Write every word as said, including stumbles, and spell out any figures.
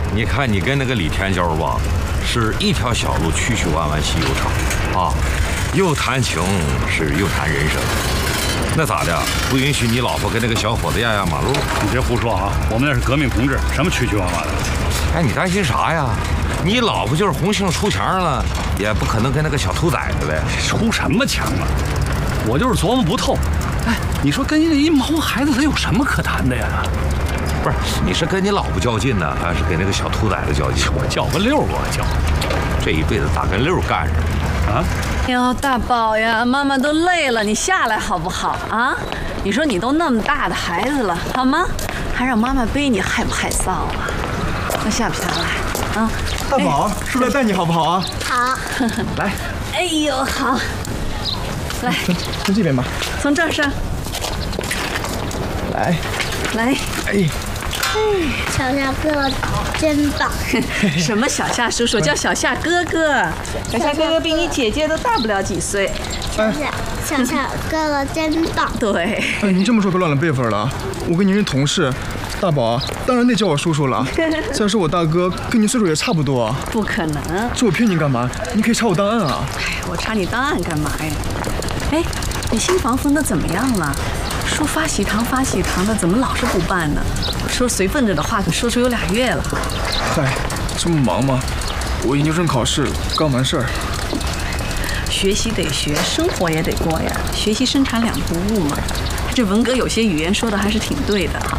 你看你跟那个李天娇吧，是一条小路，曲曲弯弯，细又长啊，又谈情是又谈人生。那咋的？不允许你老婆跟那个小伙子压压马路？ 你别胡说啊！我们那是革命同志，什么曲曲弯弯的？ 哎，你担心啥呀？你老婆就是红杏出墙了，也不可能跟那个小兔崽子呗。 出什么墙啊？我就是琢磨不透。哎，你说跟一毛孩子他有什么可谈的呀？ 不是，你是跟你老婆较劲呢，还是跟那个小兔崽子较劲？ 我较个溜儿，我较。 这一辈子咋跟溜儿干上啊？ 哟，大宝呀，妈妈都累了，你下来好不好啊？你说你都那么大的孩子了，好吗？还让妈妈背你，害不害臊啊？那下不下来啊？ 大宝，叔来带你好不好啊？ 好。 来。 哎呦，好。来， 从从这边吧。 从这儿上。 来。 来。 哎。 小夏哥哥真棒！ 什么小夏叔叔，叫小夏哥哥。小夏哥哥比你姐姐都大不了几岁。 小夏小夏哥哥真棒。 对。 哎，您这么说可乱了辈分了。我跟您是同事，大宝当然得叫我叔叔了。再说我大哥跟您岁数也差不多。 不可能。 这我骗您干嘛？您可以查我档案啊。 哎，我查你档案干嘛呀？哎，你新房封的怎么样了？说发喜糖发喜糖的，怎么老是不办呢？说随份子的话可说出有俩月了。 嗨，这么忙吗？我研究生考试刚完事儿。 学习得学，生活也得过呀。学习生产两不误嘛。这文革有些语言说的还是挺对的哈。